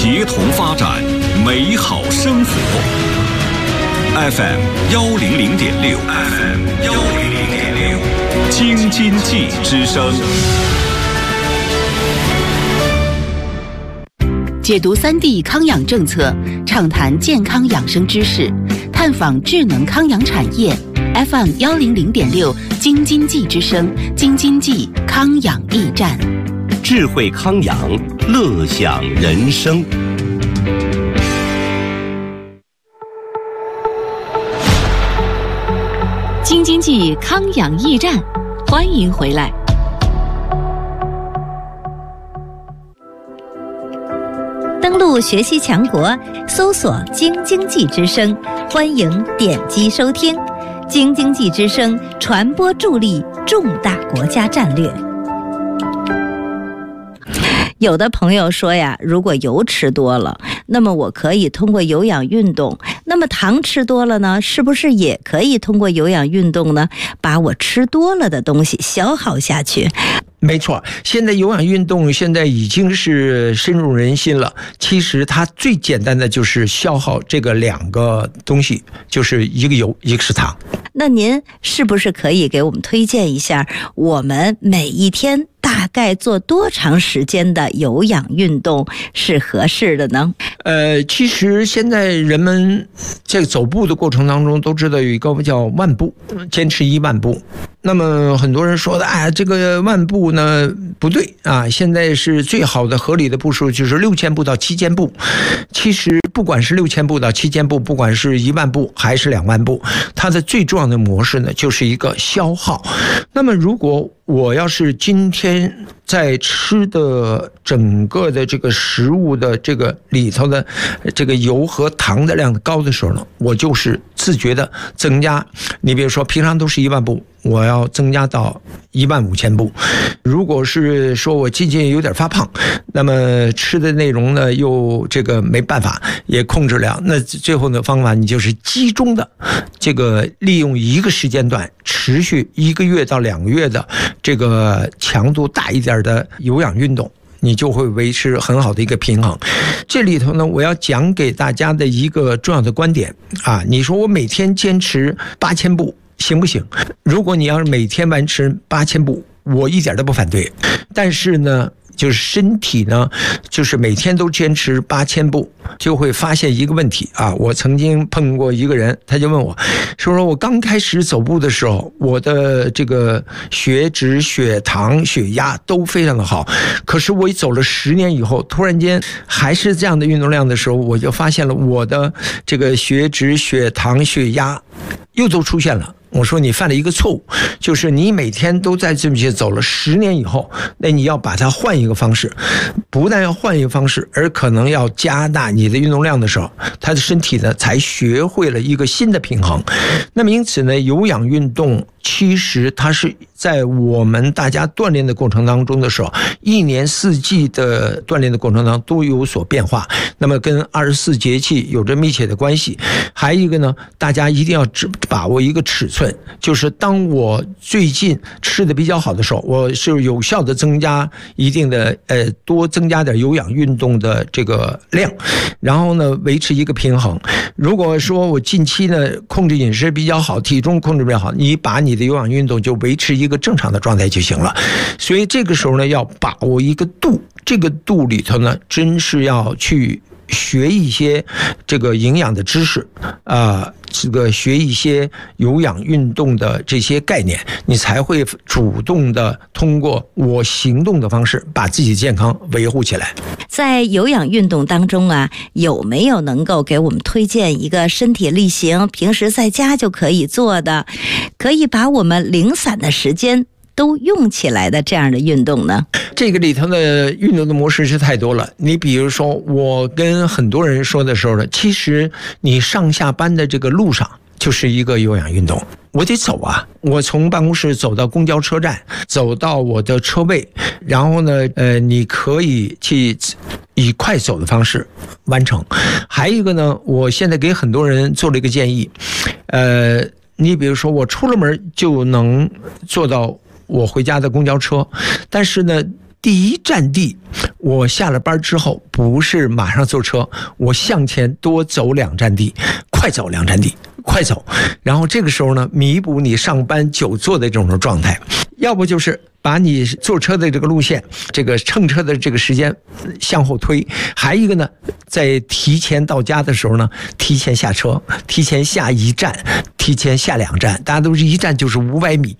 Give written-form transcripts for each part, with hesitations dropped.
协同发展，美好生活。FM 100.6 ，FM 100.6，京津冀之声。 解读3D 康养政策，畅谈健康养生知识，探访智能康养产业。FM 100.6，京津冀之声，京津冀康养驿站。 智慧康养，乐享人生。 京津冀康养驿站，欢迎回来。 登录学习强国，搜索京津冀之声，欢迎点击收听。京津冀之声传播助力重大国家战略。有的朋友说呀，如果油吃多了，那么我可以通过有氧运动。那么糖吃多了呢，是不是也可以通过有氧运动呢，把我吃多了的东西消耗下去？ 没错，现在有氧运动现在已经是深入人心了。其实它最简单的就是消耗这个两个东西，就是一个油，一个是糖。 那您是不是可以给我们推荐一下，我们每一天大概做多长时间的有氧运动是合适的呢？ 其实现在人们在走步的过程当中都知道有一个叫万步，坚持1万步。那么很多人说的，这个万步呢不对啊，现在是最好的合理的步数就是6000步到7000步。其实不管是6000步到7000步，不管是1万步还是2万步，它的最重要的模式呢就是一个消耗。那么如果我要是今天在吃的整个的这个食物的这个里头的这个油和糖的量高的时候呢，我就是自觉的增加。你比如说平常都是1万步，我要增加到15000步。如果是说我最近有点发胖，那么吃的内容呢又这个没办法也控制不了，那最后的方法你就是集中的这个利用一个时间段，持续1个月到2个月的这个强度大一点的有氧运动，你就会维持很好的一个平衡。这里头呢，我要讲给大家的一个重要的观点啊，你说我每天坚持8000步行不行？如果你要是每天完成8000步，我一点都不反对。但是呢，就是身体呢，就是每天都坚持8000步，就会发现一个问题啊。我曾经碰过一个人，他就问我，说我刚开始走步的时候，我的这个血脂、血糖、血压都非常的好，可是我走了10年以后，突然间还是这样的运动量的时候，我就发现了我的这个血脂、血糖、血压又都出现了。我说你犯了一个错误，就是你每天都在这么些走了10年以后，那你要把它换一个方式，不但要换一个方式，而可能要加大你的运动量的时候，他的身体呢才学会了一个新的平衡。那么因此呢，有氧运动其实它是在我们大家锻炼的过程当中的时候，1年4季的锻炼的过程当中都有所变化，那么跟24节气有着密切的关系。还有一个呢，大家一定要把握一个尺寸，就是当我最近吃的比较好的时候，我是有效的增加一定的多增加点有氧运动的这个量，然后呢维持一个平衡。如果说我近期呢控制饮食比较好，体重控制比较好，你把你的有氧运动就维持一个正常的状态就行了。所以这个时候呢要把握一个度，这个度里头呢真是要去学一些这个营养的知识这个学一些有氧运动的这些概念，你才会主动的通过我行动的方式把自己的健康维护起来。 在有氧运动当中啊，有没有能够给我们推荐一个身体力行，平时在家就可以做的，可以把我们零散的时间都用起来的这样的运动呢？ 这个里头的运动的模式是太多了。你比如说，我跟很多人说的时候呢，其实你上下班的这个路上就是一个有氧运动。我得走啊，我从办公室走到公交车站，走到我的车位，然后呢，你可以去以快走的方式完成。还有一个呢，我现在给很多人做了一个建议，你比如说我出了门就能坐到我回家的公交车，但是呢， 第一站地，我下了班之后不是马上坐车，我向前多走2站地，快走2站地，快走，然后这个时候呢，弥补你上班久坐的这种状态。要不就是把你坐车的这个路线，这个乘车的这个时间向后推，还一个呢，在提前到家的时候呢，提前下车，提前下1站，提前下2站，大家都是1站就是500米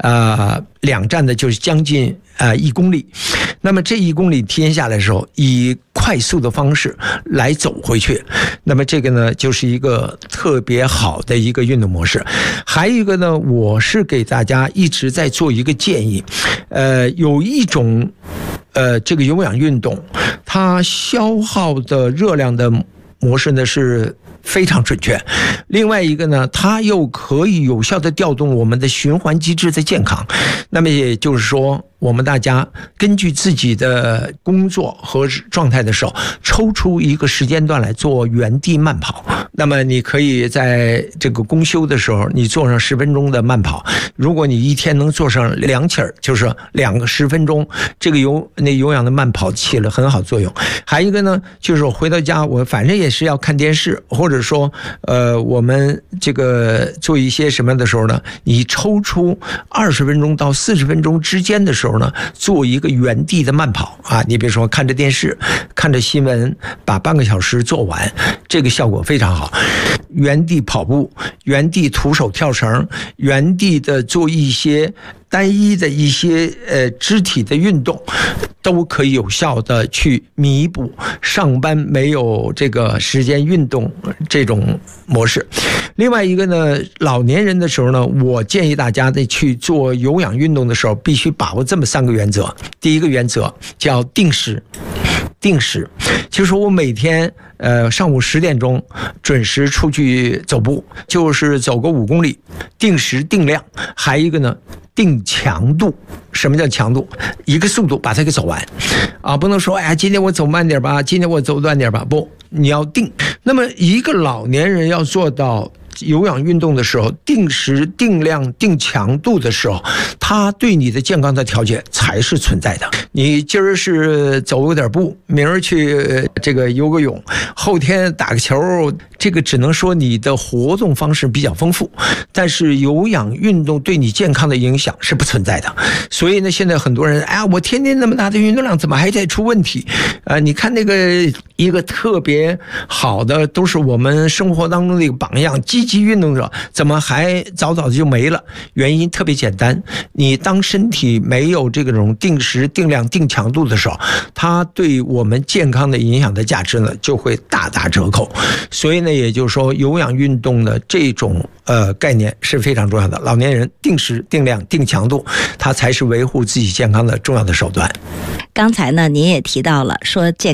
，2站的就是将近1公里。那么这1公里提前下来的时候，以快速的方式来走回去，那么这个呢就是一个特别好的一个运动模式。还有一个呢，我是给大家一直在做一个建议，有一种这个有氧运动，它消耗的热量的模式呢是非常准确，另外一个呢，它又可以有效的调动我们的循环机制的健康。那么也就是说，我们大家根据自己的工作和状态的时候，抽出一个时间段来做原地慢跑。那么你可以在这个公休的时候，你做上10分钟的慢跑。如果你一天能做上2起，就是2个10分钟，这个有氧的慢跑起了很好作用。还有一个呢，就是我回到家，我反正也是要看电视，或者说我们这个做一些什么的时候呢，你抽出20分钟到40分钟之间的时候呢，做一个原地的慢跑啊。你比如说看着电视，看着新闻，把半个小时做完，这个效果非常好。原地跑步，原地徒手跳绳，原地的做一些单一的一些肢体的运动，都可以有效的去弥补上班没有这个时间运动这种模式。另外一个呢，老年人的时候呢，我建议大家在去做有氧运动的时候，必须把握这么3个原则。第一个原则叫定时，定时就是我每天上午10点钟准时出去走步，就是走个5公里，定时定量。还一个呢，定强度。什么叫强度？一个速度把它给走完啊，不能说哎呀今天我走慢点吧，今天我走短点吧，不，你要定。那么一个老年人要做到有氧运动的时候，定时定量定强度的时候，它对你的健康的调节才是存在的。你今儿是走点步，明儿去这个游个泳，后天打个球，这个只能说你的活动方式比较丰富，但是有氧运动对你健康的影响是不存在的。所以呢，现在很多人哎呀，我天天那么大的运动量怎么还在出问题？你看那个一个特别好的都是我们生活当中的一个榜样，积极运动者怎么还早早就没了？原因特别简单，你当身体没有这种定时定量定强度的时候，它对我们健康的影响的价值呢就会大打折扣。所以呢，也就是说有氧运动的这种概念是非常重要的。老年人定时定量定强度，它才是维护自己健康的重要的手段。 刚才呢，您也提到了说健